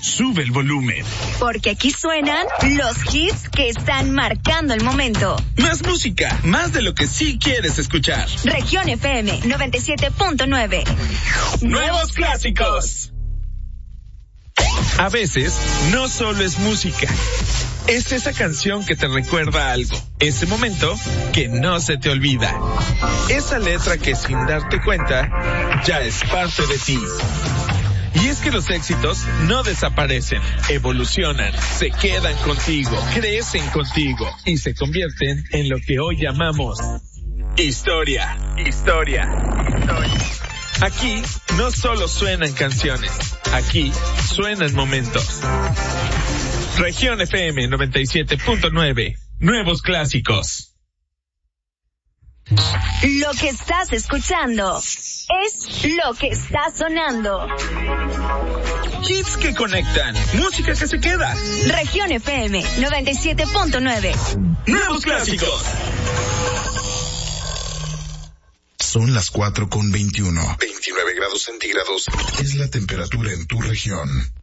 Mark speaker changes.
Speaker 1: sube el volumen.
Speaker 2: Porque aquí suenan los hits que están marcando el momento.
Speaker 1: Más música, más de lo que sí quieres escuchar.
Speaker 2: Región FM 97.9.
Speaker 1: Nuevos clásicos. A veces, no solo es música. Es esa canción que te recuerda algo. Ese momento que no se te olvida. Esa letra que sin darte cuenta, ya es parte de ti. Y es que los éxitos no desaparecen, evolucionan, se quedan contigo, crecen contigo y se convierten en lo que hoy llamamos historia. Aquí no solo suenan canciones, aquí suenan momentos. Región FM 97.9, nuevos clásicos.
Speaker 2: Lo que estás escuchando es lo que está sonando.
Speaker 1: Hits que conectan, música que se queda.
Speaker 2: Región FM 97.9.
Speaker 1: Nuevos clásicos.
Speaker 3: Son las 4:21. 29 grados centígrados es la temperatura en tu región.